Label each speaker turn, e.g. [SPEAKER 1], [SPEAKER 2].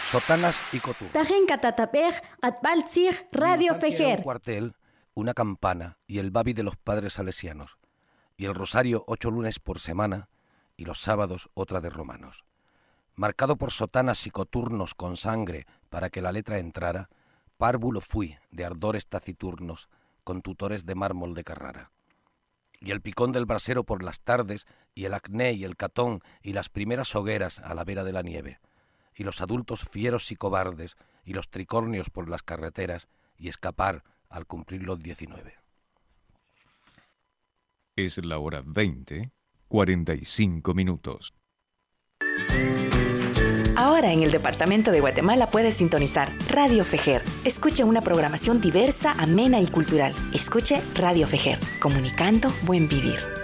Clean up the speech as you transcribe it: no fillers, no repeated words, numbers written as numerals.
[SPEAKER 1] Sotanas y coturnos.
[SPEAKER 2] Tajen catatapej, atbaltzig, Radio Fejer.
[SPEAKER 1] Un cuartel, una campana y el babi de los padres salesianos. Y el rosario 8 lunes por semana y los sábados otra de romanos. Marcado por sotanas y coturnos con sangre para que la letra entrara, párvulo fui de ardores taciturnos con tutores de mármol de Carrara. Y el picón del brasero por las tardes y el acné y el catón y las primeras hogueras a la vera de la nieve. Y los adultos fieros y cobardes, y los tricornios por las carreteras, y escapar al cumplir los 19.
[SPEAKER 3] Es la hora 20:45.
[SPEAKER 4] Ahora en el departamento de Guatemala puedes sintonizar Radio Fejer. Escuche una programación diversa, amena y cultural. Escuche Radio Fejer, comunicando buen vivir.